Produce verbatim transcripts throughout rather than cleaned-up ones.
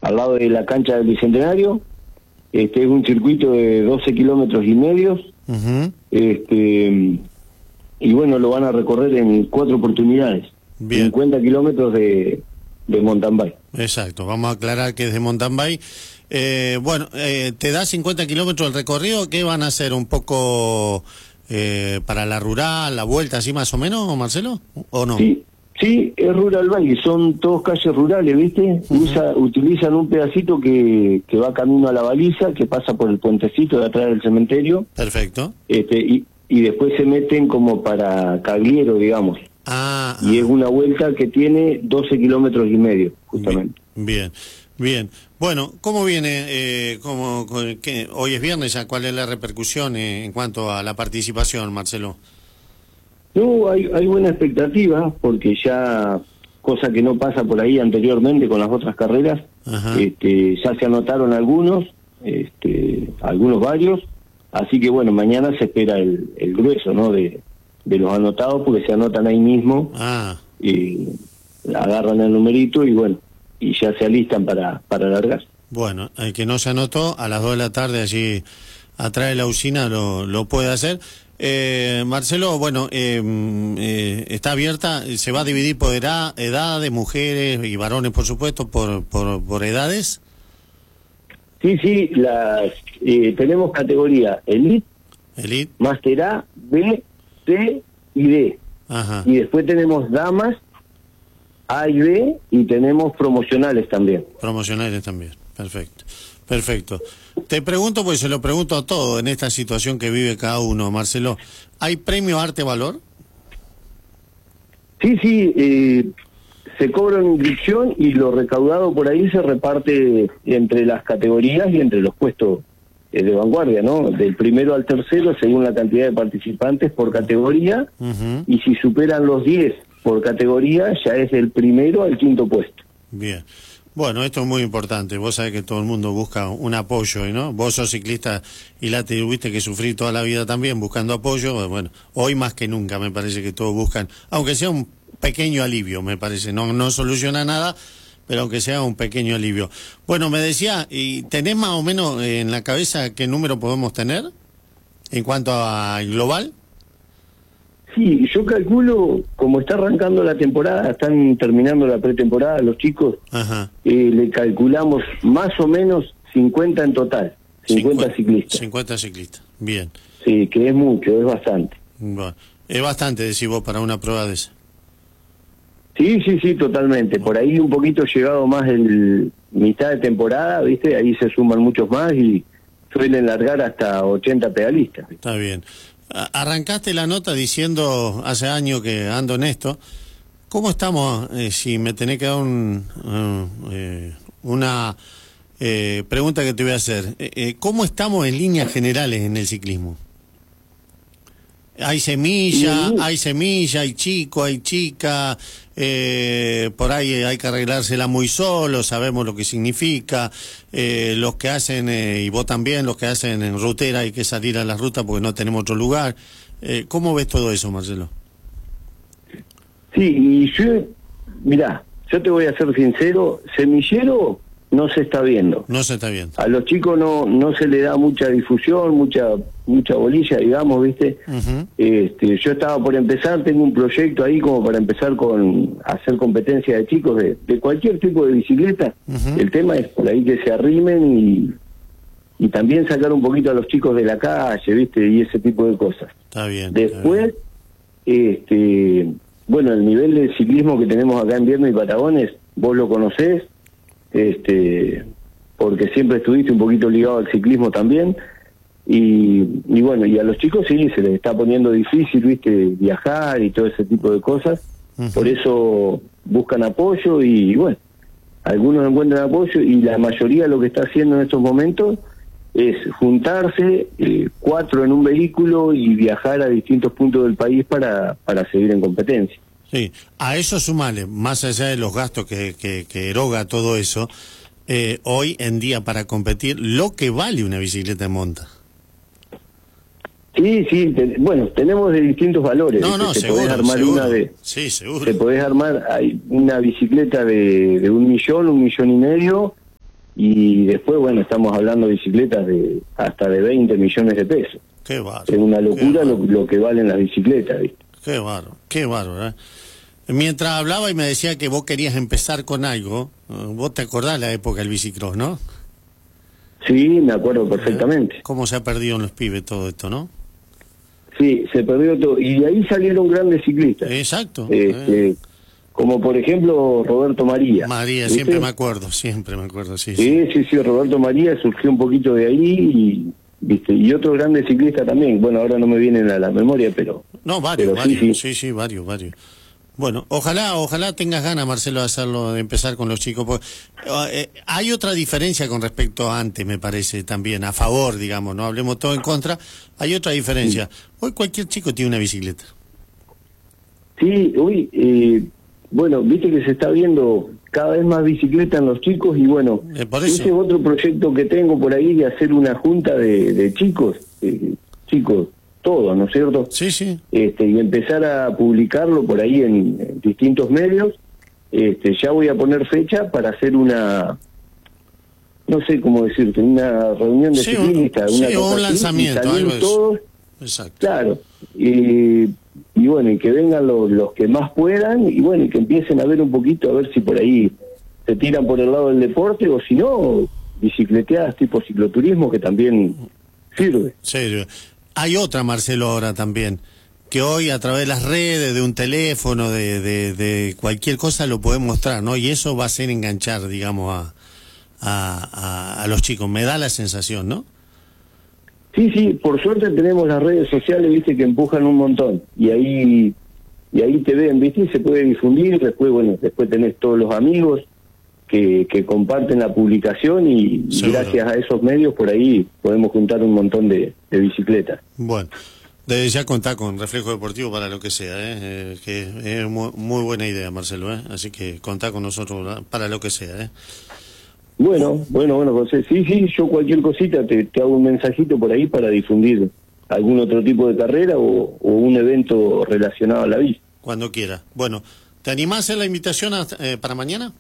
al lado de la cancha del Bicentenario. Este es un circuito de doce kilómetros y medio. Uh-huh. Este, y bueno, lo van a recorrer en cuatro oportunidades. Bien. cincuenta kilómetros de, de mountain bike. Exacto, vamos a aclarar que es de mountain bike. Eh, bueno, eh, ¿te da cincuenta kilómetros el recorrido? ¿Qué van a hacer? ¿Un poco eh, para la rural, la vuelta así más o menos, Marcelo? ¿O no? Sí, sí, es rural bike, son todos calles rurales, ¿viste? Uh-huh. Usa, utilizan un pedacito que, que va camino a la baliza, que pasa por el puentecito de atrás del cementerio. Perfecto. Este, y, y después se meten como para Cagliero, digamos. Ah, y ah. es una vuelta que tiene doce kilómetros y medio, justamente. Bien, bien. Bueno, ¿cómo viene? Eh, cómo, qué, hoy es viernes, ¿ya cuál es la repercusión eh, en cuanto a la participación, Marcelo? No, hay, hay buena expectativa, porque ya, cosa que no pasa por ahí anteriormente con las otras carreras, este, ya se anotaron algunos, este, algunos varios, así que bueno, mañana se espera el, el grueso, ¿no?, de, de los anotados, porque se anotan ahí mismo, ah. y agarran el numerito y bueno, y ya se alistan para, para largar. Bueno, el que no se anotó, a las dos de la tarde allí atrás de la usina lo, lo puede hacer. Eh, Marcelo, bueno, eh, eh, está abierta, se va a dividir por edad, edades, mujeres y varones, por supuesto, por, por, por edades. Sí, sí, las, eh, tenemos categoría Elite, Elite, Master A, B, C y D. Ajá. Y después tenemos damas, A y B, y tenemos promocionales también. Promocionales también, perfecto, perfecto. Te pregunto, pues se lo pregunto a todos en esta situación que vive cada uno, Marcelo. ¿Hay premio Arte Valor? Sí, sí, eh, se cobra una inscripción y lo recaudado por ahí se reparte entre las categorías y entre los puestos eh, de vanguardia, ¿no? Del primero al tercero, según la cantidad de participantes por categoría, uh-huh. y si superan los diez por categoría, ya es del primero al quinto puesto. Bien. Bueno, esto es muy importante. Vos sabés que todo el mundo busca un apoyo, ¿no? Vos sos ciclista y la tuviste que sufrir toda la vida también buscando apoyo. Bueno, hoy más que nunca me parece que todos buscan, aunque sea un pequeño alivio, me parece. No, no soluciona nada, pero aunque sea un pequeño alivio. Bueno, me decía, ¿y tenés más o menos en la cabeza qué número podemos tener en cuanto a global? Sí, yo calculo, como está arrancando la temporada, están terminando la pretemporada los chicos, Ajá. Eh, le calculamos más o menos cincuenta en total, cincuenta ciclistas. cincuenta ciclistas, bien. Sí, que es mucho, es bastante. Bueno, es bastante, decís vos, para una prueba de esa. Sí, sí, sí, totalmente. Por ahí un poquito llegado más el mitad de temporada, ¿viste? Ahí se suman muchos más y suelen largar hasta ochenta pedalistas. Está bien. Arrancaste la nota diciendo hace años que ando en esto. ¿Cómo estamos? Eh, si me tenés que dar un, uh, eh, una eh, pregunta que te voy a hacer. Eh, eh, ¿Cómo estamos en líneas generales en el ciclismo? Hay semilla, hay semilla, hay chico, hay chica, eh, por ahí hay que arreglársela muy solo, sabemos lo que significa, eh, los que hacen, eh, y vos también, los que hacen en rutera hay que salir a la ruta porque no tenemos otro lugar. Eh, ¿Cómo ves todo eso, Marcelo? Sí, y yo, mirá, yo te voy a ser sincero, semillero no se está viendo. No se está viendo. A los chicos no no se le da mucha difusión, mucha mucha bolilla, digamos, ¿viste? Uh-huh. Este, yo estaba por empezar, tengo un proyecto ahí como para empezar con hacer competencia de chicos de, de cualquier tipo de bicicleta. Uh-huh. El tema es por ahí que se arrimen y, y también sacar un poquito a los chicos de la calle, ¿viste? Y ese tipo de cosas. Está bien. Después, está bien. este, bueno, el nivel de ciclismo que tenemos acá en Viernes y Patagones, vos lo conocés, este porque siempre estuviste un poquito ligado al ciclismo también, y, y bueno, y a los chicos sí, se les está poniendo difícil, viste, viajar y todo ese tipo de cosas, uh-huh. Por eso buscan apoyo y bueno, algunos encuentran apoyo y la mayoría lo que está haciendo en estos momentos es juntarse, eh, cuatro en un vehículo y viajar a distintos puntos del país para, para seguir en competencia. Sí, a eso sumale, más allá de los gastos que, que, que eroga todo eso, eh, hoy en día para competir, lo que vale una bicicleta de monta. Sí, sí, te, bueno, tenemos de distintos valores. No, no, te seguro, podés armar seguro. Una de, sí, seguro. Te podés armar hay una bicicleta de, de un millón, un millón y medio, y después, bueno, estamos hablando de bicicletas de hasta de veinte millones de pesos. Qué bárbaro. Es una locura lo, lo que valen las bicicletas, ¿viste? Qué bárbaro, qué bárbaro, ¿eh? Mientras hablaba y me decía que vos querías empezar con algo, vos te acordás la época del bicicross, ¿no? Sí, me acuerdo perfectamente. ¿Cómo se ha perdido en los pibes todo esto, no? Sí, se perdió todo. Y de ahí salieron grandes ciclistas. Exacto. Este, eh. Como por ejemplo Roberto María. María, ¿viste? Siempre me acuerdo, siempre me acuerdo, sí. Sí, sí, sí, sí, Roberto María surgió un poquito de ahí y... ¿Viste? Y otros grandes ciclistas también. Bueno, ahora no me vienen a la memoria, pero... No, varios, pero varios. Sí, sí, sí, sí, varios, varios. Bueno, ojalá, ojalá tengas ganas, Marcelo, de hacerlo, de empezar con los chicos. Porque, eh, hay otra diferencia con respecto a antes, me parece, también, a favor, digamos, no hablemos todo en contra. Hay otra diferencia. Hoy cualquier chico tiene una bicicleta. Sí, hoy, eh, bueno, viste que se está viendo cada vez más bicicleta en los chicos y bueno, eh, por eso. ese es otro proyecto que tengo por ahí de hacer una junta de, de chicos, eh, chicos, todos, ¿no es cierto? Sí, sí. Este, y empezar a publicarlo por ahí en, en distintos medios. Este, ya voy a poner fecha para hacer una, no sé cómo decirte, una reunión de sí, ciclistas, un, una sí, cosa un lanzamiento, así, y algo salir todos. Exacto. Claro. Y, y bueno, y que vengan los, los que más puedan y bueno, y que empiecen a ver un poquito, a ver si por ahí se tiran por el lado del deporte o si no, bicicleteadas tipo cicloturismo que también sirve. Sí, hay otra, Marcelo, ahora también, que hoy a través de las redes, de un teléfono, de, de, de cualquier cosa lo podemos mostrar, ¿no? Y eso va a hacer enganchar, digamos, a, a, a, a los chicos. Me da la sensación, ¿no? Sí, sí, por suerte tenemos las redes sociales, viste, que empujan un montón. Y ahí y ahí te ven, viste, y se puede difundir. Después, bueno, después tenés todos los amigos que, que comparten la publicación y, y gracias a esos medios por ahí podemos juntar un montón de, de bicicletas. Bueno, desde ya contar con Reflejo Deportivo para lo que sea, ¿eh? Eh, que es muy, muy buena idea, Marcelo, ¿eh? Así que contá con nosotros para lo que sea, ¿eh? Bueno, bueno, bueno, José, sí, sí, yo cualquier cosita te, te hago un mensajito por ahí para difundir algún otro tipo de carrera o, o un evento relacionado a la bici. Cuando quiera. Bueno, ¿te animás a hacer la invitación a, eh, para mañana?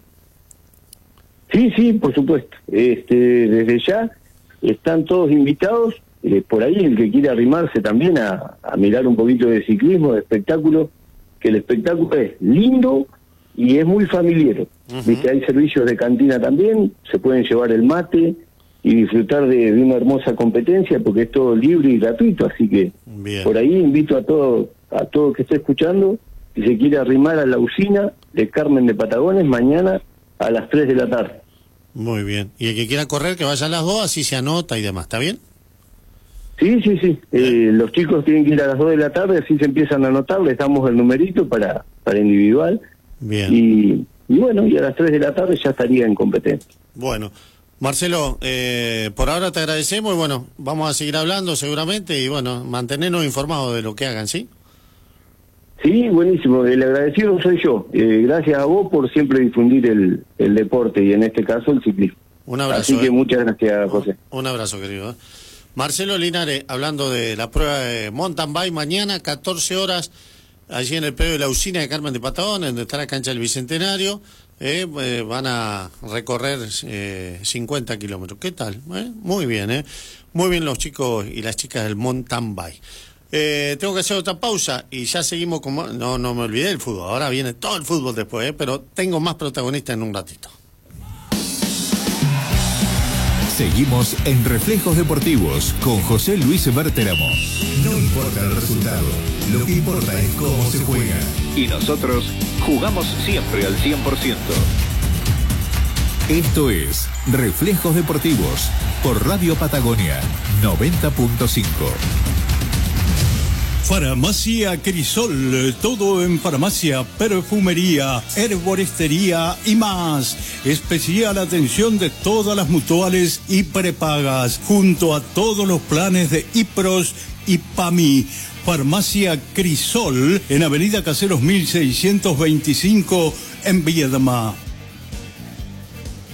Sí, sí, por supuesto. Este, desde ya están todos invitados. Eh, por ahí el que quiera arrimarse también a, a mirar un poquito de ciclismo, de espectáculo, que el espectáculo es lindo y es muy familiar. Uh-huh. Viste, hay servicios de cantina también, se pueden llevar el mate y disfrutar de, de una hermosa competencia porque es todo libre y gratuito, así que bien. Por ahí invito a todo a todo que esté escuchando, si se quiere arrimar a la usina de Carmen de Patagones mañana a las tres de la tarde. Muy bien, y el que quiera correr que vaya a las dos, así se anota y demás, ¿está bien? Sí, sí, sí, eh, los chicos tienen que ir a las dos de la tarde, así se empiezan a anotar, les damos el numerito para, para individual. Bien. Y, y bueno, y a las tres de la tarde ya estaría en competencia. Bueno, Marcelo, eh, por ahora te agradecemos y bueno, vamos a seguir hablando seguramente y bueno, mantenernos informados de lo que hagan, ¿sí? Sí, buenísimo, el agradecido soy yo. Eh, gracias a vos por siempre difundir el, el deporte y en este caso el ciclismo. Un abrazo. Así que eh. muchas gracias, José. Un abrazo, querido. Eh. Marcelo Linares, hablando de la prueba de mountain bike mañana, catorce horas, allí en el predio de la usina de Carmen de Patagones, donde está la cancha del Bicentenario, eh, eh, van a recorrer eh, cincuenta kilómetros. ¿Qué tal? Eh, muy bien, ¿eh? Muy bien los chicos y las chicas del mountain bike. Eh, tengo que hacer otra pausa y ya seguimos con... No, no me olvidé del fútbol, ahora viene todo el fútbol después, eh, pero tengo más protagonistas en un ratito. Seguimos en Reflejos Deportivos con José Luis Berteramo. No importa el resultado, lo que importa es cómo se juega. Y nosotros jugamos siempre al cien por ciento. Esto es Reflejos Deportivos por Radio Patagonia noventa punto cinco. Farmacia Crisol, todo en farmacia, perfumería, herboristería y más. Especial atención de todas las mutuales y prepagas, junto a todos los planes de IPROS y PAMI. Farmacia Crisol, en Avenida Caseros mil seiscientos veinticinco, en Viedma.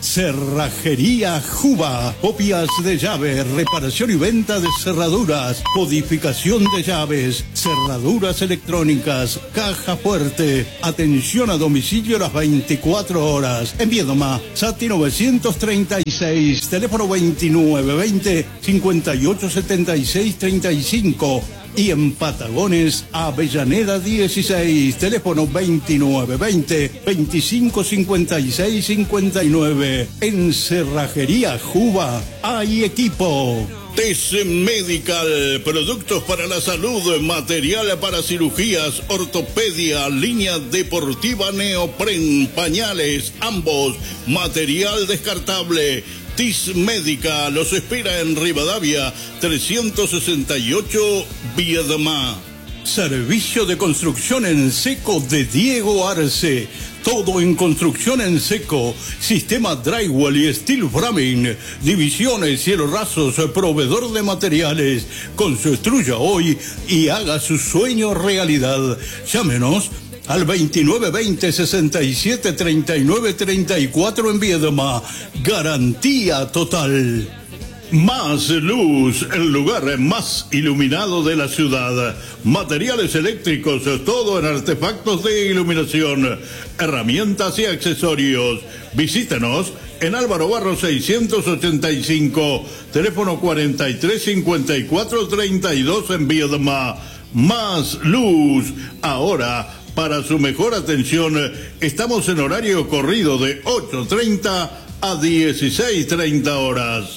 Cerrajería Juba, copias de llaves, reparación y venta de cerraduras, codificación de llaves, cerraduras electrónicas, caja fuerte, atención a domicilio las veinticuatro horas. En Viedma, Sati novecientos treinta y seis, teléfono veintinueve veinte, cincuenta y ocho setenta y seis treinta y cinco. Y en Patagones, Avellaneda dieciséis, teléfono veintinueve veinte, veinticinco cincuenta y seis cincuenta y nueve. En Cerrajería Juba hay equipo. Tess Medical, productos para la salud, material para cirugías, ortopedia, línea deportiva neopren, pañales, ambos, material descartable. Tess Medical los espera en Rivadavia, trescientos sesenta y ocho, Viedma. Servicio de construcción en seco de Diego Arce. Todo en construcción en seco. Sistema drywall y steel framing. Divisiones, cielos rasos, proveedor de materiales. Construya hoy y haga su sueño realidad. Llámenos al veintinueve veinte, sesenta y siete treinta y nueve treinta y cuatro en Viedma. Garantía total. Más Luz, el lugar más iluminado de la ciudad. Materiales eléctricos, todo en artefactos de iluminación, herramientas y accesorios. Visítenos en Álvaro Barro seiscientos ochenta y cinco, teléfono cuarenta y tres cincuenta y cuatro treinta y dos en Viedma. Más Luz, ahora para su mejor atención, estamos en horario corrido de ocho treinta a dieciséis treinta horas.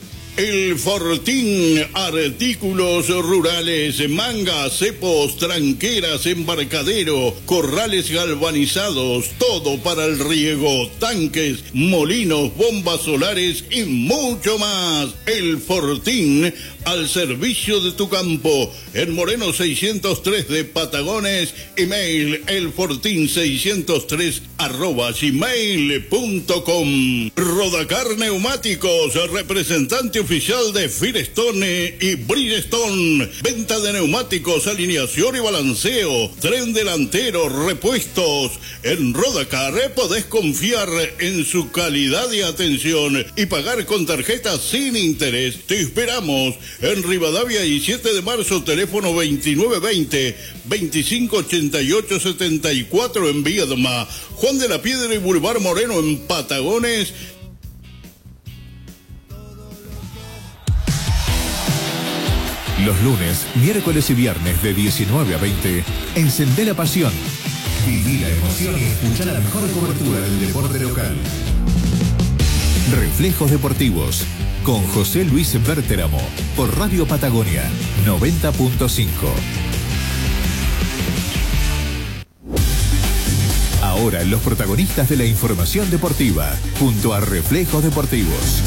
El Fortín, artículos rurales, mangas, cepos, tranqueras, embarcadero, corrales galvanizados, todo para el riego, tanques, molinos, bombas solares y mucho más. El Fortín, al servicio de tu campo, en Moreno seiscientos tres de Patagones, email elfortin seiscientos tres arroba gmail punto com. Rodacar Neumáticos, representante oficial de Firestone y Bridgestone, venta de neumáticos, alineación y balanceo, tren delantero, repuestos. En Rodacar podés confiar en su calidad y atención y pagar con tarjeta sin interés. Te esperamos en Rivadavia y siete de marzo, teléfono veintinueve veinte, veinticinco ochenta y ocho setenta y cuatro en Viedma, Juan de la Piedra y Boulevard Moreno en Patagones. Los lunes, miércoles y viernes de diecinueve a veinte, encendé la pasión, viví la emoción y escuchá la mejor cobertura del deporte local. Reflejos Deportivos, con José Luis Berteramo, por Radio Patagonia, noventa punto cinco. Ahora los protagonistas de la información deportiva, junto a Reflejos Deportivos.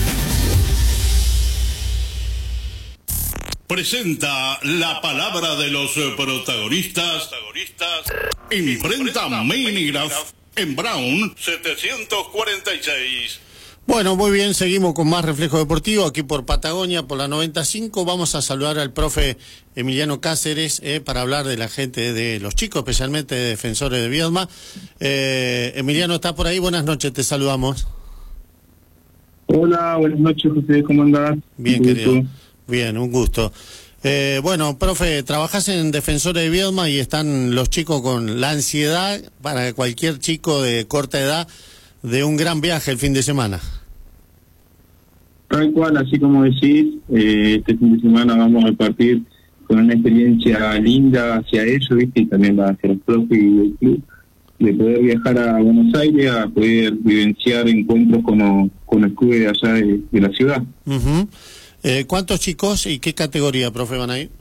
Presenta la palabra de los protagonistas. Imprenta Minigraph en Brown setecientos cuarenta y seis. Bueno, muy bien, seguimos con más Reflejo Deportivo aquí por Patagonia, por la noventa y cinco. Vamos a saludar al profe Emiliano Cáceres eh, para hablar de la gente, de los chicos, especialmente de Defensores de Viedma. Eh, Emiliano, ¿está por ahí? Buenas noches, te saludamos. Hola, buenas noches, José, ¿cómo andás? Bien, querido. Bien, un gusto. Eh, bueno, profe, trabajás en Defensores de Viedma y están los chicos con la ansiedad para cualquier chico de corta edad de un gran viaje el fin de semana. Tal cual, así como decís, eh, este fin de semana vamos a partir con una experiencia linda hacia ellos, ¿viste? Y también hacia los profes y el club, de poder viajar a Buenos Aires, a poder vivenciar encuentros con, los, con el club de allá de, de la ciudad. Uh-huh. Eh, ¿Cuántos chicos y qué categoría, profe, van a ir?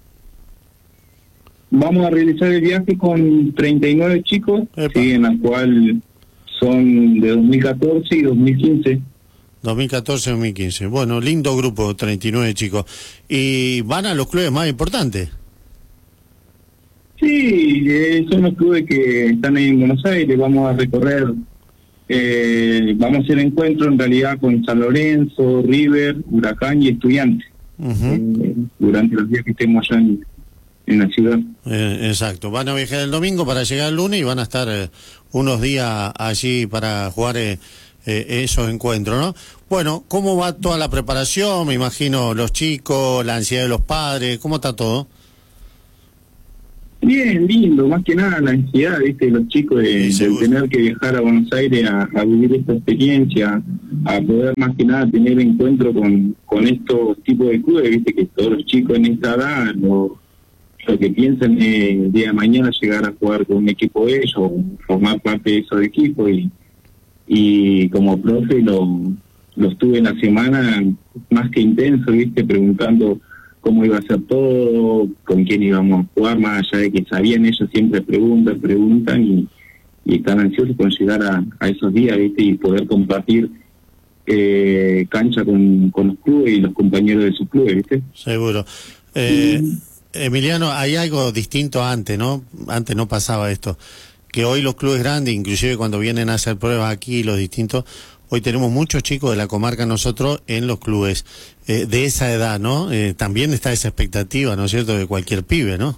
Vamos a realizar el viaje con treinta y nueve chicos, sí, en la cual son de dos mil catorce y dos mil quince. dos mil catorce y dos mil quince. Bueno, lindo grupo, treinta y nueve chicos. ¿Y van a los clubes más importantes? Sí, eh, son los clubes que están ahí en Buenos Aires. Vamos a recorrer, eh, vamos a hacer encuentro en realidad con San Lorenzo, River, Huracán y Estudiantes, uh-huh. eh, durante los días que estemos allá en, en la ciudad. Eh, exacto, van a viajar el domingo para llegar el lunes y van a estar eh, unos días allí para jugar eh, eh, esos encuentros, ¿no? Bueno, ¿cómo va toda la preparación? Me imagino los chicos, la ansiedad de los padres, ¿cómo está todo? Bien, lindo, más que nada la ansiedad, viste, los chicos de, Sí, de tener que viajar a Buenos Aires a, a vivir esta experiencia, a poder más que nada tener encuentro con, con estos tipos de clubes, viste, que todos los chicos en esta edad lo, lo que piensan es el día de mañana llegar a jugar con un equipo de ellos, o formar parte de esos equipos, y, y como profe lo, lo estuve en la semana más que intenso, viste, preguntando cómo iba a ser todo, con quién íbamos a jugar, más allá de que sabían, ellos siempre preguntan, preguntan y, y están ansiosos con llegar a, a esos días, ¿viste? Y poder compartir eh, cancha con, con los clubes y los compañeros de sus clubes, ¿viste? Seguro. Eh, Emiliano, hay algo distinto antes, ¿no? Antes no pasaba esto, que hoy los clubes grandes, inclusive cuando vienen a hacer pruebas aquí, los distintos, hoy tenemos muchos chicos de la comarca nosotros en los clubes eh, de esa edad, ¿no? Eh, también está esa expectativa, ¿no es cierto?, de cualquier pibe, ¿no?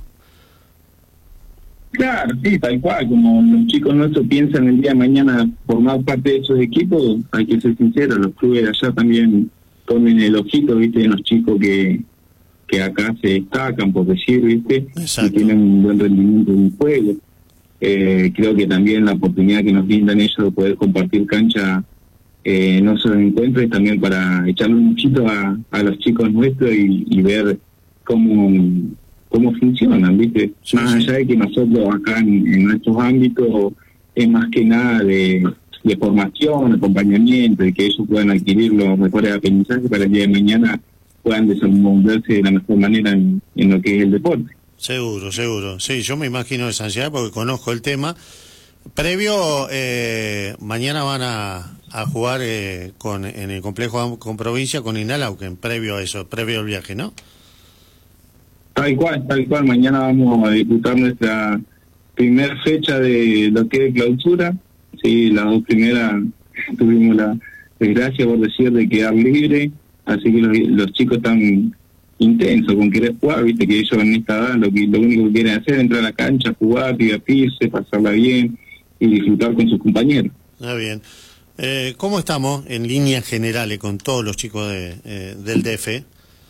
Claro, sí, tal cual, como los chicos nuestros piensan el día de mañana formar parte de esos equipos, hay que ser sinceros, los clubes de allá también ponen el ojito, viste, en los chicos que, que acá se destacan, por decir, viste, Exacto. y tienen un buen rendimiento en el juego. Eh, creo que también la oportunidad que nos brindan ellos de poder compartir cancha Eh, no solo encuentros, es también para echarle un muchito a, a los chicos nuestros y, y ver cómo cómo funcionan, ¿viste? Sí, más sí. allá de que nosotros acá en, en nuestros ámbitos es más que nada de, de formación, acompañamiento, y que ellos puedan adquirir los mejores aprendizajes para el día de mañana puedan desenvolverse de la mejor manera en, en lo que es el deporte. Seguro, seguro. Sí, yo me imagino esa ansiedad porque conozco el tema. Previo, eh, mañana van a, a jugar eh, con en el complejo con provincia con Inalauquen, previo a eso, previo al viaje, ¿no? Tal cual, tal cual. Mañana vamos a disputar nuestra primer fecha de lo que es clausura. Sí, las dos primeras tuvimos la desgracia, por decir, de quedar libre. Así que los, los chicos están intensos con querer jugar, viste que ellos en esta edad lo, que, lo único que quieren hacer es entrar a la cancha, jugar, divertirse, pasarla bien y disfrutar con sus compañeros. Está bien. Eh, ¿Cómo estamos en líneas generales con todos los chicos de, eh, del D F?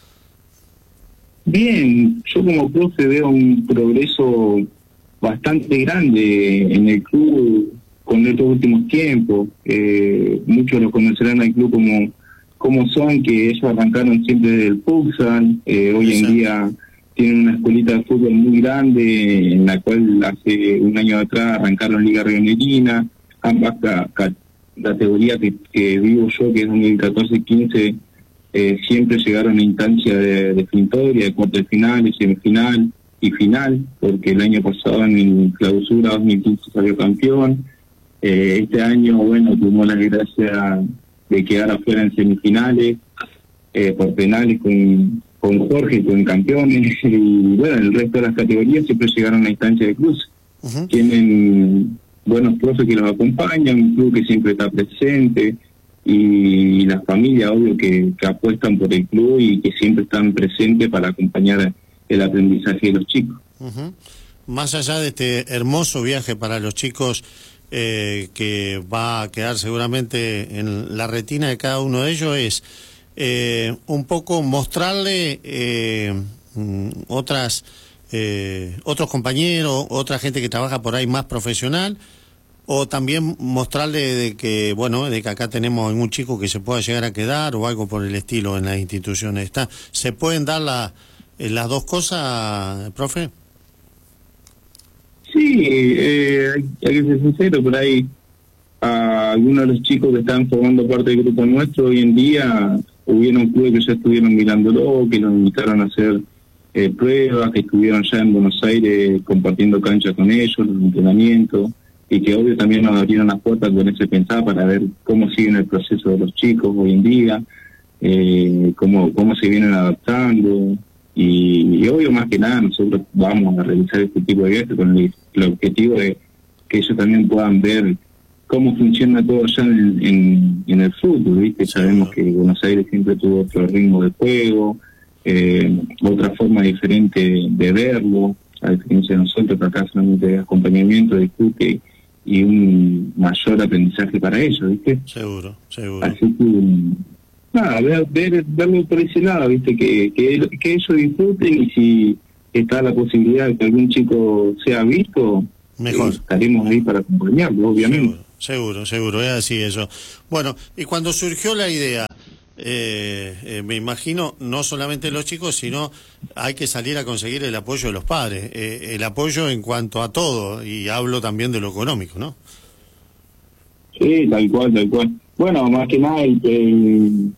Bien, yo como profe veo un progreso bastante grande en el club con estos últimos tiempos. Eh, muchos lo conocerán al club como, como son, que ellos arrancaron siempre desde el futsal. Eh, hoy en día tienen una escuelita de fútbol muy grande, en la cual hace un año atrás arrancaron Liga Rionerina. Ambas ca, ca, categorías que, que vivo yo, que es dos mil catorce quince, eh, siempre llegaron a instancia de definitoria, de cuartos de final, semifinal y final, porque el año pasado en el clausura dos mil quince salió campeón. Eh, este año, bueno, tuvimos la desgracia de quedar afuera en semifinales, eh, por penales con, con Jorge, con campeones, y bueno, el resto de las categorías siempre llegaron a instancia de cruce. Uh-huh. Tienen buenos profes que los acompañan, un club que siempre está presente, y las familias, obvio, que, que apuestan por el club y que siempre están presentes para acompañar el aprendizaje de los chicos. Uh-huh. Más allá de este hermoso viaje para los chicos, eh, que va a quedar seguramente en la retina de cada uno de ellos, es eh, un poco mostrarle eh, otras eh, otros compañeros, otra gente que trabaja por ahí más profesional, o también mostrarle de que, bueno, de que acá tenemos algún chico que se pueda llegar a quedar o algo por el estilo en las instituciones. ¿Está? ¿Se pueden dar la, las dos cosas, profe? Sí, eh, hay, hay que ser sincero, por ahí a algunos de los chicos que están formando parte del grupo nuestro hoy en día, hubieron clubes que ya estuvieron mirándolo, que los invitaron a hacer eh, pruebas, que estuvieron ya en Buenos Aires compartiendo cancha con ellos, los entrenamientos, y que obvio también nos abrieron las puertas con ese pensar para ver cómo siguen el proceso de los chicos hoy en día, eh, cómo, cómo se vienen adaptando, y, y obvio más que nada nosotros vamos a realizar este tipo de viajes con el, el objetivo de que ellos también puedan ver cómo funciona todo allá en, en, en el fútbol, ¿viste? Sabemos que Buenos Aires siempre tuvo otro ritmo de juego, eh, otra forma diferente de verlo, a diferencia de nosotros, que acá solamente de acompañamiento, disfrute y un mayor aprendizaje para ellos, ¿viste? Seguro, seguro. Así que, nada, ver, ver, verlo por ese lado, ¿viste? Que, que, que ellos disfruten, y si está la posibilidad de que algún chico sea visto, mejor. Eh, estaremos ahí para acompañarlo, obviamente. Seguro, seguro, seguro, es así eso. Bueno, y cuando surgió la idea, eh, eh, me imagino, no solamente los chicos, sino hay que salir a conseguir el apoyo de los padres, eh, el apoyo en cuanto a todo, y hablo también de lo económico, ¿no? Sí, tal cual, tal cual. Bueno, más que nada, el, el,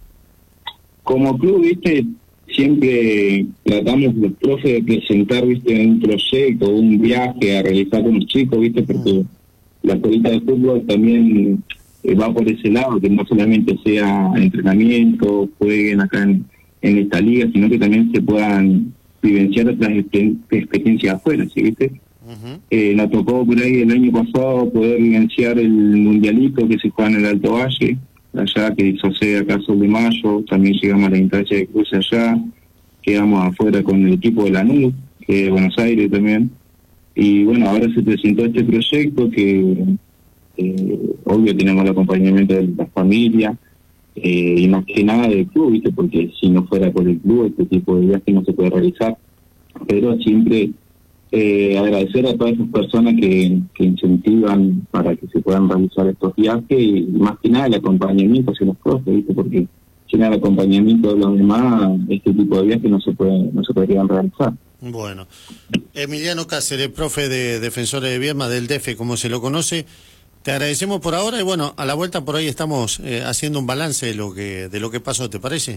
como club, ¿viste? Siempre tratamos los profes de presentar, ¿viste? Un proyecto, un viaje a realizar con los chicos, ¿viste? Porque la escuelita de fútbol también eh, va por ese lado, que no solamente sea entrenamiento, jueguen acá en, en esta liga, sino que también se puedan vivenciar otras exper- experiencias afuera, ¿sí? ¿Viste? Uh-huh. Eh, nos tocó por ahí el año pasado poder vivenciar el mundialito que se juega en el Alto Valle, allá, que hizo sede acá Sol de Mayo. También llegamos a la instancia de cruce allá, quedamos afuera con el equipo de Lanús, que es de Buenos Aires también, y bueno, ahora se presentó este proyecto que eh, obvio tenemos el acompañamiento de la familia, eh, y más que nada del club, ¿viste? Porque si no fuera por el club este tipo de viaje no se puede realizar, pero siempre Eh, agradecer a todas esas personas que, que incentivan para que se puedan realizar estos viajes, y más que nada el acompañamiento hacia los profes, ¿viste? Porque sin el acompañamiento de los demás, este tipo de viajes no se puede, no se podrían realizar. Bueno, Emiliano Cáceres, profe de Defensores de Viedma, del D E F E, como se lo conoce, te agradecemos por ahora, y bueno, a la vuelta por ahí estamos eh, haciendo un balance de lo que de lo que pasó, ¿te parece?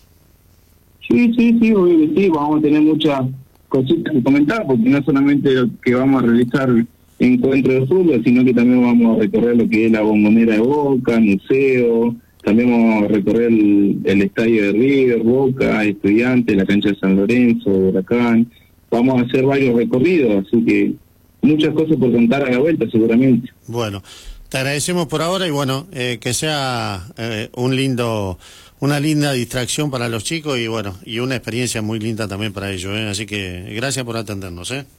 Sí, sí, sí, obvio que sí, vamos a tener muchas cositas que comentar, porque no solamente lo que vamos a realizar encuentros de fútbol, sino que también vamos a recorrer lo que es la Bombonera de Boca, museo, también vamos a recorrer el, el estadio de River, Boca, Estudiantes, la cancha de San Lorenzo, Huracán. Vamos a hacer varios recorridos, así que muchas cosas por contar a la vuelta seguramente. Bueno, te agradecemos por ahora, y bueno, eh, que sea eh, un lindo... una linda distracción para los chicos, y bueno, y una experiencia muy linda también para ellos, ¿eh? Así que gracias por atendernos, ¿eh?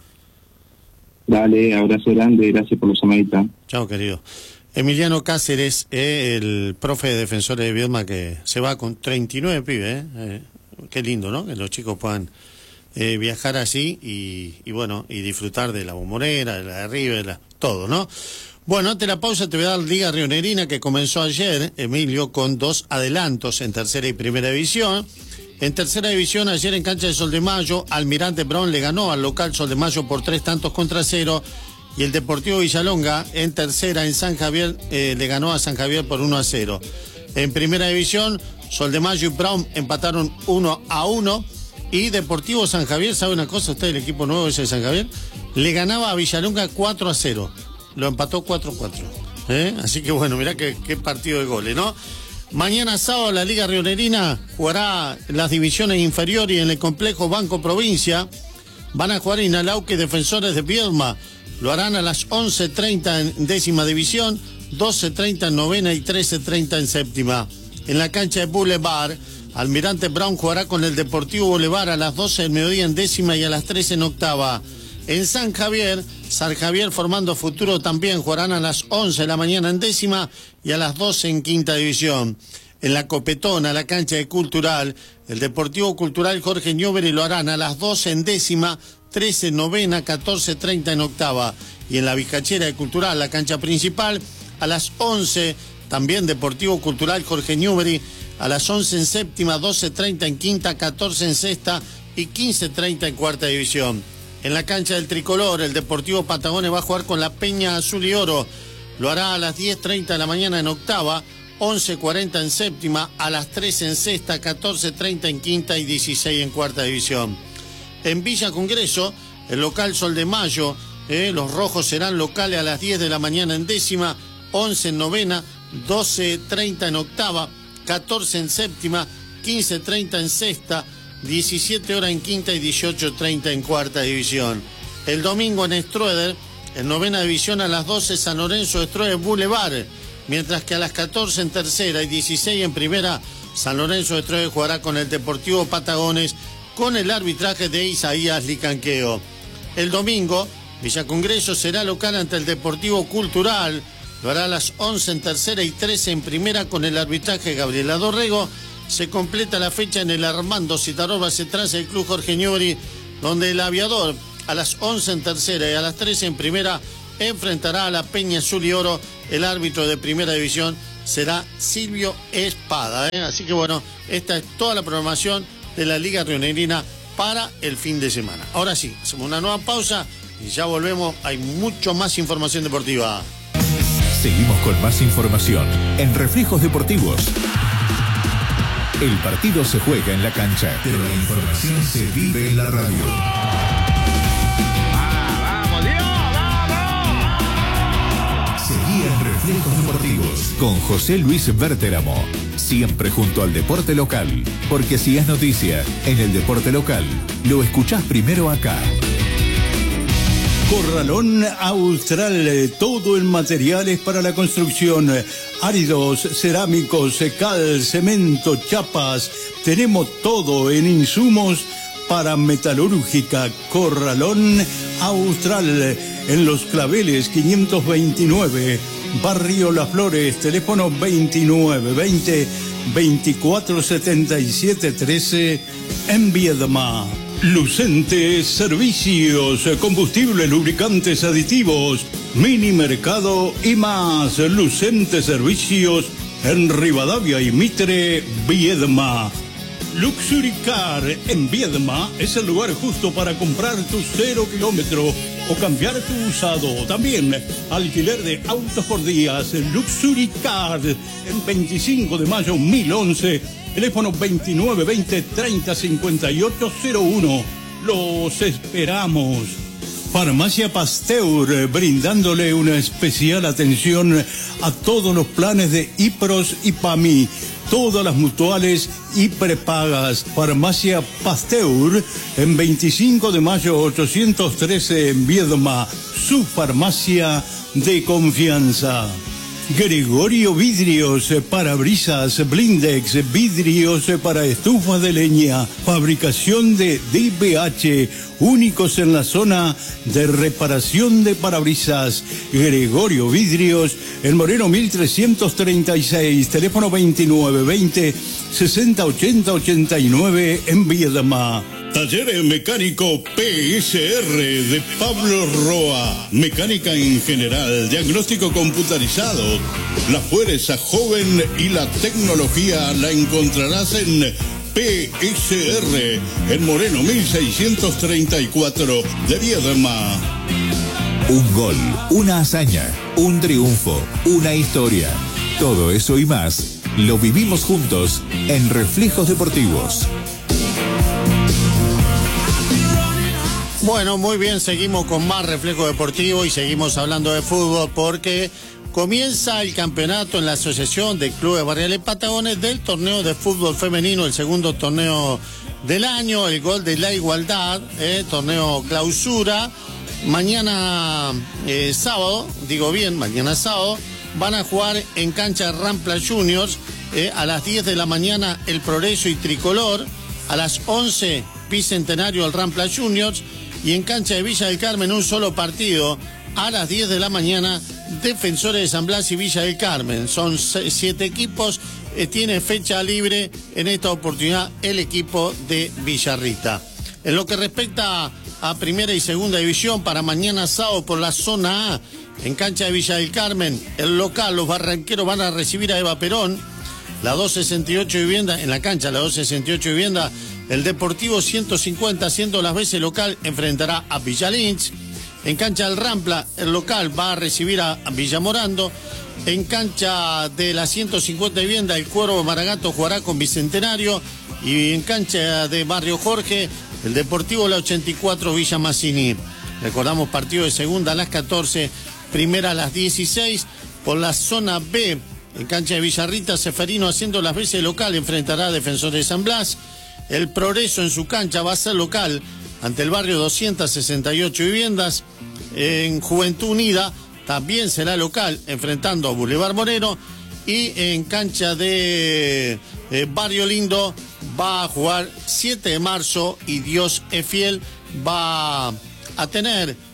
Dale, abrazo grande, gracias por los llamadita. Chao, querido. Emiliano Cáceres, eh, el profe de Defensores de Viedma, que se va con treinta y nueve pibes, ¿eh? Eh, qué lindo, ¿no? Que los chicos puedan eh, viajar así y, y bueno, y disfrutar de la Bombonera, de la de River, la, todo, ¿no? Bueno, ante la pausa te voy a dar Liga Rionerina, que comenzó ayer, Emilio, con dos adelantos en tercera y primera división. En tercera división, ayer en cancha de Sol de Mayo, Almirante Brown le ganó al local Sol de Mayo por tres tantos contra cero, y el Deportivo Villalonga en tercera en San Javier eh, le ganó a San Javier por uno a cero. En primera división, Sol de Mayo y Brown empataron uno a uno, y Deportivo San Javier, ¿sabe una cosa usted, el equipo nuevo ese de San Javier? Le ganaba a Villalonga cuatro a cero. Lo empató cuatro a cuatro. ¿Eh? Así que bueno, mirá qué, qué partido de goles, ¿no? Mañana sábado la Liga Rionerina jugará las divisiones inferiores en el complejo Banco Provincia. Van a jugar Inalauque Defensores de Viedma. Lo harán a las once treinta en décima división, doce treinta en novena y trece treinta en séptima. En la cancha de Boulevard, Almirante Brown jugará con el Deportivo Boulevard a las doce del mediodía en décima y a las trece en octava. En San Javier, San Javier Formando Futuro también jugarán a las once de la mañana en décima y a las doce en quinta división. En la Copetona, la cancha de Cultural, el Deportivo Cultural Jorge Newbery lo harán a las doce en décima, trece en novena, catorce treinta en octava. Y en la Vizcachera de Cultural, la cancha principal, a las once, también Deportivo Cultural Jorge Newbery, a las once en séptima, doce treinta en quinta, catorce en sexta y quince treinta en cuarta división. En la cancha del Tricolor, el Deportivo Patagones va a jugar con la Peña Azul y Oro. Lo hará a las diez treinta de la mañana en octava, once cuarenta en séptima, a las trece en sexta, catorce treinta en quinta y dieciséis en cuarta división. En Villa Congreso, el local Sol de Mayo, eh, los rojos serán locales a las diez de la mañana en décima, once en novena, doce treinta en octava, catorce en séptima, quince treinta en sexta, diecisiete horas en quinta y dieciocho treinta en cuarta división. El domingo en Stroeder, en novena división a las doce, San Lorenzo Stroeder Boulevard, mientras que a las catorce en tercera y dieciséis en primera, San Lorenzo Stroeder jugará con el Deportivo Patagones con el arbitraje de Isaías Licanqueo. El domingo, Villa Congreso será local ante el Deportivo Cultural. Lo hará a las once en tercera y trece en primera con el arbitraje de Gabriela Dorrego. Se completa la fecha en el Armando Citarroba Cetrasa del Club Jorge Newbery, donde el Aviador a las once en tercera y a las trece en primera enfrentará a la Peña Azul y Oro. El árbitro de primera división será Silvio Espada, ¿eh? Así que bueno, esta es toda la programación de la Liga Rionegrina para el fin de semana. Ahora sí, hacemos una nueva pausa y ya volvemos. Hay mucho más información deportiva. Seguimos con más información en Reflejos Deportivos. El partido se juega en la cancha, pero la información se vive en la radio. ¡Vamos, Dios! ¡Vamos! Seguí en Reflejos Deportivos con José Luis Berteramo. Siempre junto al deporte local. Porque si es noticia en el deporte local, lo escuchás primero acá. Corralón Austral, todo en materiales para la construcción, áridos, cerámicos, cal, cemento, chapas, tenemos todo en insumos para metalúrgica. Corralón Austral, en Los Claveles quinientos veintinueve, Barrio Las Flores, teléfono veintinueve veinte veinticuatro setenta y siete trece en Viedma. Lucente Servicios, combustible, lubricantes, aditivos, mini mercado y más. Lucente Servicios en Rivadavia y Mitre, Viedma. Luxury Car en Viedma es el lugar justo para comprar tu cero kilómetro o cambiar tu usado. También alquiler de autos por días. Luxury Car en veinticinco de mayo mil once. Teléfono veintinueve veinte treinta cincuenta y ocho cero uno. Los esperamos. Farmacia Pasteur, brindándole una especial atención a todos los planes de IPROS y PAMI. Todas las mutuales y prepagas. Farmacia Pasteur en veinticinco de mayo ochocientos trece en Viedma. Su farmacia de confianza. Gregorio Vidrios, parabrisas, blindex, vidrios para estufas de leña, fabricación de D B H, únicos en la zona de reparación de parabrisas. Gregorio Vidrios, en Moreno mil trescientos treinta y seis, teléfono veintinueve veinte sesenta ochenta ochenta y nueve en Viedma. Taller Mecánico P S R de Pablo Roa. Mecánica en general, diagnóstico computarizado. La fuerza joven y la tecnología la encontrarás en P S R, en Moreno mil seiscientos treinta y cuatro de Viedma. Un gol, una hazaña, un triunfo, una historia. Todo eso y más lo vivimos juntos en Reflejos Deportivos. Bueno, muy bien, seguimos con más Reflejo Deportivo y seguimos hablando de fútbol porque comienza el campeonato en la Asociación de Clubes Barriales Patagones del torneo de fútbol femenino, el segundo torneo del año, el Gol de la Igualdad, eh, torneo clausura. Mañana eh, sábado, digo bien, mañana sábado, van a jugar en cancha Rampla Juniors, eh, a las diez de la mañana el Progreso y Tricolor, a las once Bicentenario el Rampla Juniors, y en cancha de Villa del Carmen un solo partido a las diez de la mañana, Defensores de San Blas y Villa del Carmen. Son siete equipos, eh, tiene fecha libre en esta oportunidad el equipo de Villarrita. En lo que respecta a primera y segunda división, para mañana sábado por la zona A, en cancha de Villa del Carmen, el local, los barranqueros van a recibir a Eva Perón. La doscientos sesenta y ocho Vivienda, en la cancha, la doscientos sesenta y ocho Vivienda, el Deportivo ciento cincuenta, haciendo las veces local, enfrentará a Villa Lynch. En cancha del Rampla, el local va a recibir a Villamorando. En cancha de la ciento cincuenta Vivienda, el Cuervo Maragato jugará con Bicentenario. Y en cancha de Barrio Jorge, el Deportivo la ochenta y cuatro Villa Mazzini. Recordamos partido de segunda a las catorce, primera a las dieciséis. Por la zona B, en cancha de Villarrita, Seferino, haciendo las veces local, enfrentará a Defensores de San Blas. El Progreso en su cancha va a ser local ante el barrio doscientos sesenta y ocho Viviendas. En Juventud Unida también será local, enfrentando a Boulevard Moreno. Y en cancha de eh, Barrio Lindo va a jugar siete de marzo y Dios es fiel. Va a tener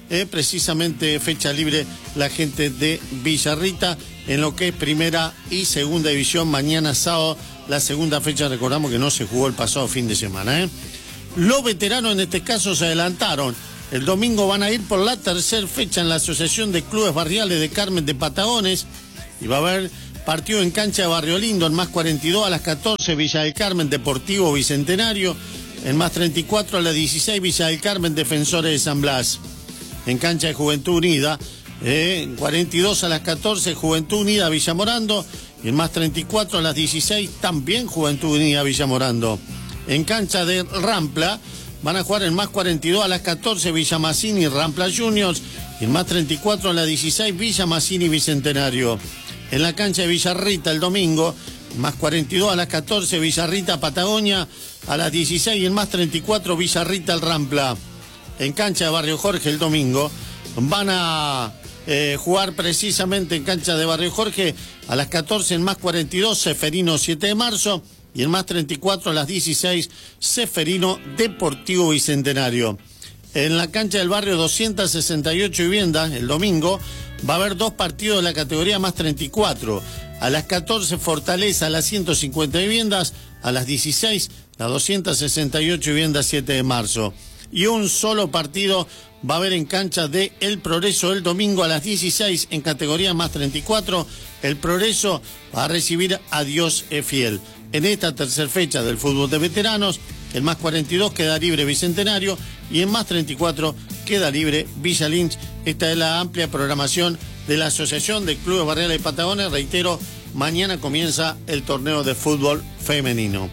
eh, precisamente fecha libre la gente de Villarrita en lo que es primera y segunda división. Mañana sábado la segunda fecha, recordamos que no se jugó el pasado fin de semana. ¿eh? Los veteranos en este caso se adelantaron. El domingo van a ir por la tercera fecha en la Asociación de Clubes Barriales de Carmen de Patagones y va a haber partido en cancha de Barrio Lindo en más cuarenta y dos a las catorce, Villa del Carmen Deportivo Bicentenario, en más treinta y cuatro a las dieciséis, Villa del Carmen Defensores de San Blas. En cancha de Juventud Unida, eh, en cuarenta y dos a las catorce, Juventud Unida Villa Morando, y en más treinta y cuatro a las dieciséis, también Juventud Unida Villa Morando. En cancha de Rampla, van a jugar en más cuarenta y dos a las catorce, Villa Mazzini y Rampla Juniors, y en más treinta y cuatro a las dieciséis, Villa Mazzini Bicentenario. En la cancha de Villarrita el domingo, más cuarenta y dos a las catorce, Villarrita Patagonia, a las dieciséis y en más treinta y cuatro, Villarrita el Rampla. En cancha de Barrio Jorge el domingo, van a eh, jugar precisamente en cancha de Barrio Jorge, a las catorce en más cuarenta y dos, Ceferino siete de marzo, y en más treinta y cuatro a las dieciséis, Ceferino Deportivo Bicentenario. En la cancha del barrio doscientas sesenta y ocho viviendas, el domingo, va a haber dos partidos de la categoría más treinta y cuatro. A las catorce, Fortaleza, a las ciento cincuenta viviendas, a las dieciséis, las doscientas sesenta y ocho viviendas siete de marzo. Y un solo partido va a haber en cancha de El Progreso el domingo a las dieciséis, en categoría más treinta y cuatro. El Progreso va a recibir a Dios es Fiel. En esta tercera fecha del fútbol de veteranos, el más cuarenta y dos queda libre Bicentenario y en más treinta y cuatro queda libre Villa Lynch. Esta es la amplia programación de la Asociación de Clubes Barriales de Patagones. Reitero, mañana comienza el torneo de fútbol femenino.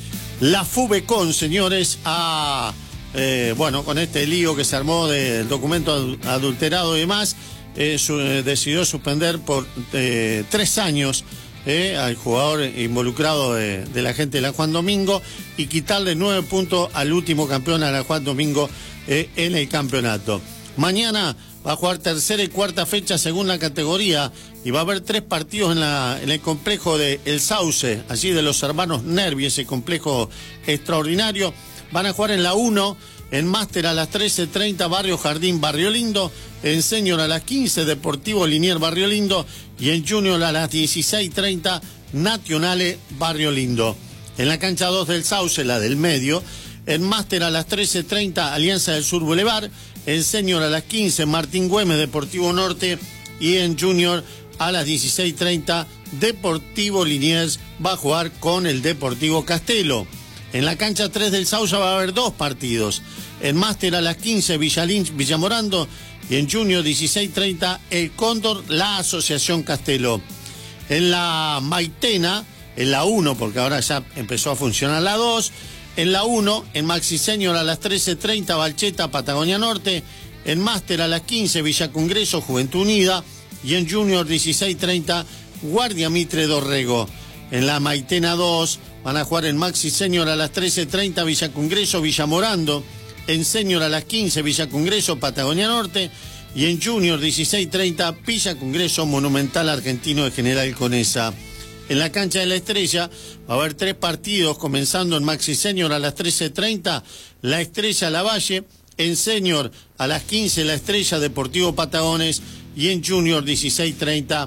La FUBECON, señores, ha, eh, bueno, con este lío que se armó del documento adulterado y demás, eh, su, eh, decidió suspender por eh, tres años Eh, al jugador involucrado de, de la gente de la Juan Domingo y quitarle nueve puntos al último campeón, a la Juan Domingo, eh, en el campeonato. Mañana va a jugar tercera y cuarta fecha según la categoría y va a haber tres partidos en, la, en el complejo de El Sauce, allí de los hermanos Nervi, ese complejo extraordinario. Van a jugar en la uno, en Máster a las trece treinta, Barrio Jardín, Barrio Lindo, en Senior a las quince, Deportivo Linier, Barrio Lindo, y en Junior a las dieciséis treinta, Nacionales, Barrio Lindo. En la cancha dos del Sauce, la del medio, en Máster a las trece treinta, Alianza del Sur Boulevard, en Senior a las quince, Martín Güemes, Deportivo Norte, y en Junior a las dieciséis treinta, Deportivo Liniers va a jugar con el Deportivo Castelo. En la cancha tres del Sauce va a haber dos partidos. En Máster a las quince, Villa Lynch, Villa Morando, y en Junior dieciséis treinta, El Cóndor, la Asociación Castelo. En la Maitena, en la uno, porque ahora ya empezó a funcionar la dos, en la uno, en Maxi Senior a las trece treinta, Balcheta, Patagonia Norte, en Máster a las quince, Villa Congreso, Juventud Unida, y en Junior dieciséis treinta, Guardia Mitre Dorrego. En la Maitena dos, van a jugar en Maxi Senior a las trece treinta, Villa Congreso, Villa Morando, en Senior a las quince, Villa Congreso, Patagonia Norte, y en Junior dieciséis treinta, Villa Congreso, Monumental Argentino de General Conesa. En la cancha de la Estrella va a haber tres partidos, comenzando en Maxi Senior a las trece treinta, La Estrella Lavalle, en Senior a las quince, La Estrella Deportivo Patagones, y en Junior dieciséis treinta,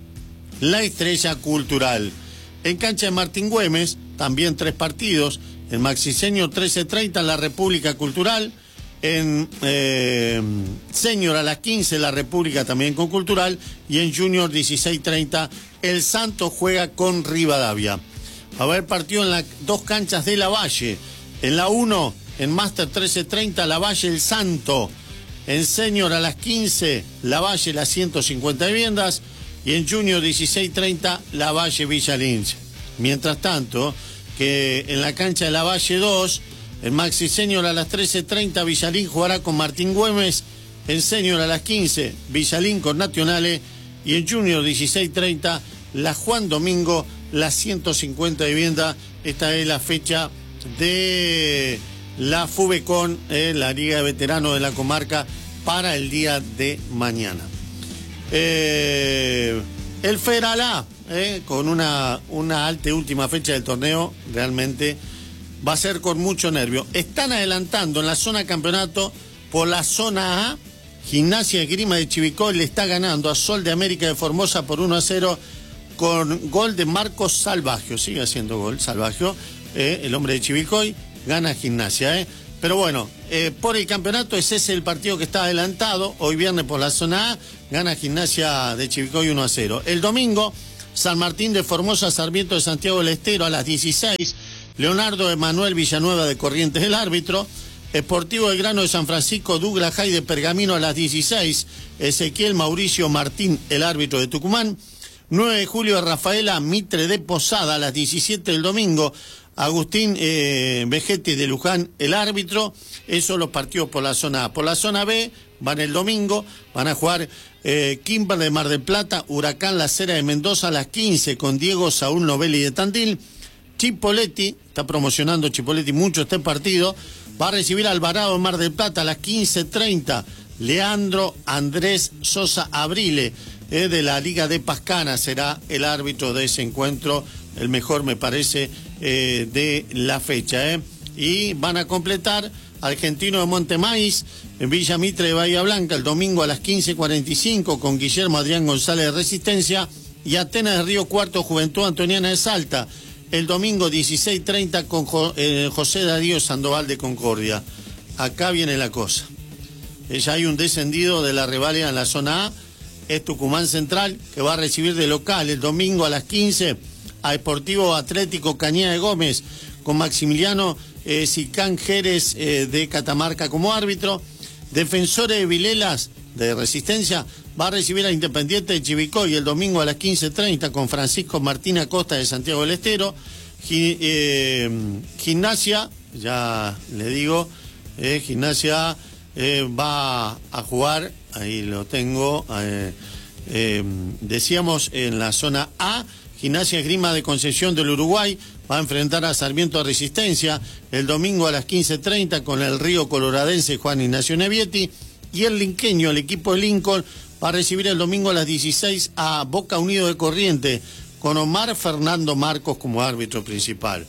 La Estrella Cultural. En cancha de Martín Güemes, también tres partidos. En Maxi Senior trece treinta, La República Cultural. En eh, Senior a las quince, La República también con Cultural. Y en Junior dieciséis treinta, El Santo juega con Rivadavia. Va a haber partido en las dos canchas de La Valle. En la uno, en Máster trece treinta, La Valle El Santo. En Senior a las quince, La Valle las ciento cincuenta viviendas. Y en Junior dieciséis treinta, La Valle Villa Lynch. Mientras tanto, que en la cancha de La Valle dos, en Maxi Senior a las trece treinta, Villalín jugará con Martín Güemes. En Senior a las quince, Villalín con Nacionales. Y en Junior dieciséis treinta, la Juan Domingo, las ciento cincuenta viviendas. Esta es la fecha de la FUBECON, eh, la Liga de Veteranos de la Comarca, para el día de mañana. Eh, el Federal A, eh, con una, una alta última fecha del torneo, realmente va a ser con mucho nervio. Están adelantando en la zona campeonato por la zona A Gimnasia de Grima de Chivilcoy le está ganando a Sol de América de Formosa por uno a cero con gol de Marcos Salvagio. Sigue haciendo gol Salvagio, eh, el hombre de Chivilcoy, gana Gimnasia. Eh. Pero bueno, eh, por el campeonato ese es el partido que está adelantado. Hoy viernes por la zona A, gana Gimnasia de Chivilcoy uno a cero. El domingo, San Martín de Formosa, Sarmiento de Santiago del Estero a las dieciséis. Leonardo Emanuel Villanueva de Corrientes el árbitro. Sportivo del Grano de San Francisco, Douglas Jay de Pergamino a las dieciséis. Ezequiel Mauricio Martín, el árbitro de Tucumán. nueve de julio de Rafaela Mitre de Posada a las diecisiete del domingo. Agustín eh, Vegetti de Luján, el árbitro. Esos los partidos por la zona A. Por la zona B van el domingo, van a jugar eh, Kimber de Mar del Plata, Huracán La Cera de Mendoza a las quince con Diego Saúl Novelli de Tandil. Chipoletti, está promocionando Chipoletti mucho este partido, va a recibir a Alvarado de Mar del Plata a las quince treinta. Leandro Andrés Sosa Abrile, eh, de la Liga de Pascana, será el árbitro de ese encuentro, el mejor me parece eh, de la fecha. Eh. Y van a completar Argentino de Montemaíz, en Villa Mitre de Bahía Blanca, el domingo a las quince cuarenta y cinco con Guillermo Adrián González de Resistencia, y Atenas de Río Cuarto, Juventud Antoniana de Salta, el domingo dieciséis treinta con jo, eh, José Darío Sandoval de Concordia. Acá viene la cosa. Eh, ya hay un descendido de la reválida en la zona A, es Tucumán Central, que va a recibir de local el domingo a las quince a Deportivo Atlético Cañada de Gómez, con Maximiliano eh, Sicán Jerez eh, de Catamarca como árbitro. Defensores de Vilelas de Resistencia va a recibir a Independiente de Chivilcoy el domingo a las quince treinta con Francisco Martín Acosta de Santiago del Estero. Gi, eh, Gimnasia, ya le digo, eh, Gimnasia eh, va a jugar, ahí lo tengo, eh, eh, decíamos en la zona A, Gimnasia Esgrima de Concepción del Uruguay va a enfrentar a Sarmiento de Resistencia el domingo a las quince treinta con el Río Coloradense Juan Ignacio Nevietti. Y el linqueño, el equipo de Lincoln, va a recibir el domingo a las dieciséis a Boca Unido de Corriente, con Omar Fernando Marcos como árbitro principal.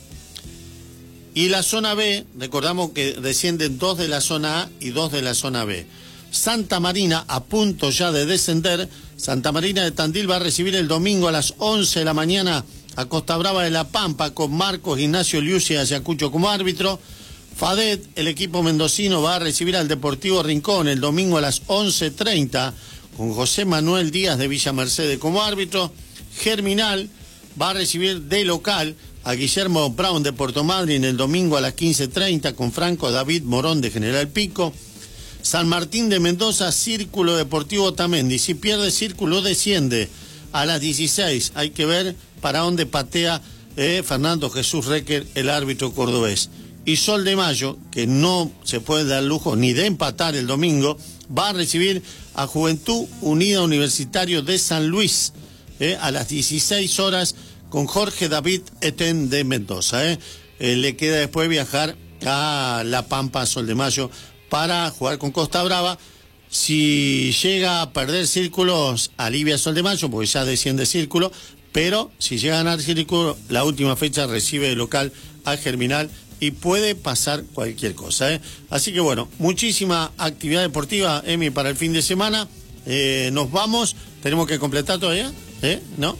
Y la zona B, recordamos que descienden dos de la zona A y dos de la zona B. Santa Marina, a punto ya de descender, Santa Marina de Tandil va a recibir el domingo a las once de la mañana a Costa Brava de La Pampa, con Marcos Ignacio Liusi de Ayacucho como árbitro. Fadet, el equipo mendocino, va a recibir al Deportivo Rincón el domingo a las once treinta, con José Manuel Díaz de Villa Mercedes como árbitro. Germinal va a recibir de local a Guillermo Brown de Puerto Madryn el domingo a las quince treinta, con Franco David Morón de General Pico. San Martín de Mendoza, Círculo Deportivo Tamendi. Si pierde Círculo, desciende a las dieciséis. Hay que ver para dónde patea eh, Fernando Jesús Requer, el árbitro cordobés. Y Sol de Mayo, que no se puede dar lujo ni de empatar el domingo, va a recibir a Juventud Unida Universitario de San Luis eh, a las dieciséis horas con Jorge David Eten de Mendoza. Eh. Eh, le queda después viajar a La Pampa, Sol de Mayo, para jugar con Costa Brava. Si llega a perder Círculos, alivia Sol de Mayo, porque ya desciende Círculo, pero si llega a ganar Círculo, la última fecha recibe de local al Germinal, y puede pasar cualquier cosa, ¿eh? Así que bueno, muchísima actividad deportiva, Emi, para el fin de semana. Eh, nos vamos, tenemos que completar todavía, ¿eh? ¿No?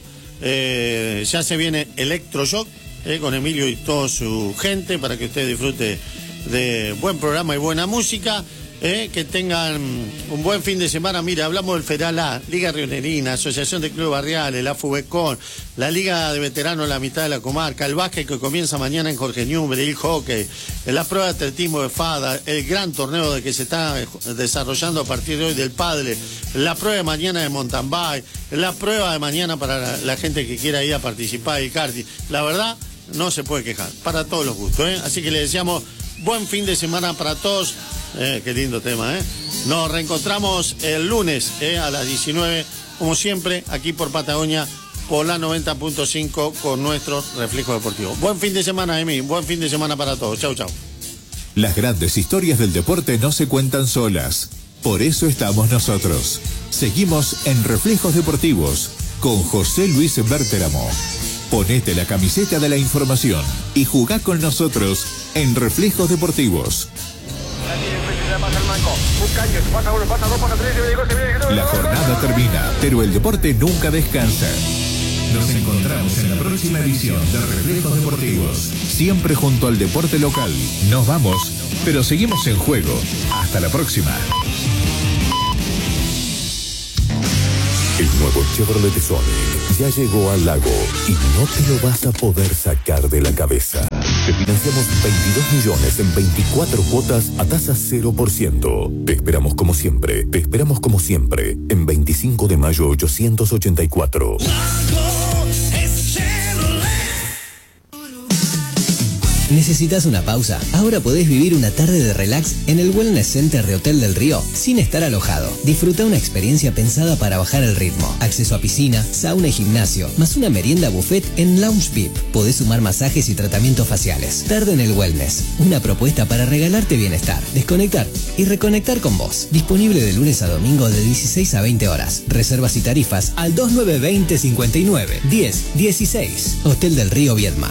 Eh, ya se viene Electroshock, ¿eh? Con Emilio y toda su gente, para que usted disfrute de buen programa y buena música. Eh, que tengan un buen fin de semana. Mira, hablamos del Federal A, Liga Rionerina, Asociación de Clubes Barriales, la FUBECON, la Liga de Veteranos de la mitad de la comarca, el básquet que comienza mañana en Jorge Newbery, el hockey, la prueba de atletismo de Fada, el gran torneo de que se está desarrollando a partir de hoy del Padre, la prueba de mañana de mountain bike, la prueba de mañana para la, la gente que quiera ir a participar del karting. La verdad, no se puede quejar, para todos los gustos, ¿eh? Así que le deseamos buen fin de semana para todos. Eh, qué lindo tema, ¿eh? Nos reencontramos el lunes eh, a las diecinueve, como siempre, aquí por Patagonia, por la noventa punto cinco, con nuestro Reflejo Deportivo. Buen fin de semana, Emi. Buen fin de semana para todos. Chau, chau. Las grandes historias del deporte no se cuentan solas. Por eso estamos nosotros. Seguimos en Reflejos Deportivos con José Luis Berteramo. Ponete la camiseta de la información y jugá con nosotros en Reflejos Deportivos. Gracias. La jornada termina, pero el deporte nunca descansa. Nos encontramos en la próxima edición de Reflejos Deportivos. Siempre junto al deporte local. Nos vamos, pero seguimos en juego. Hasta la próxima. El nuevo Chevrolet Sonic ya llegó al lago y no te lo vas a poder sacar de la cabeza. Te financiamos veintidós millones en veinticuatro cuotas a tasa cero por ciento. Te esperamos como siempre, te esperamos como siempre en veinticinco de mayo ochocientos ochenta y cuatro. ¿Necesitas una pausa? Ahora podés vivir una tarde de relax en el Wellness Center de Hotel del Río sin estar alojado. Disfruta una experiencia pensada para bajar el ritmo. Acceso a piscina, sauna y gimnasio, más una merienda buffet en Lounge V I P. Podés sumar masajes y tratamientos faciales. Tarde en el Wellness. Una propuesta para regalarte bienestar, desconectar y reconectar con vos. Disponible de lunes a domingo de dieciséis a veinte horas. Reservas y tarifas al dos nueve dos cero cincuenta y nueve diez dieciséis. Hotel del Río Viedma.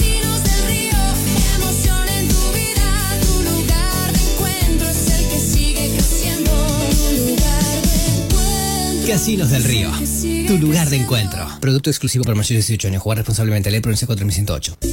Casinos del Río, tu lugar de encuentro. Producto exclusivo para mayores de dieciocho años. Jugar responsablemente. Ley Provincia cuatro mil ciento ocho.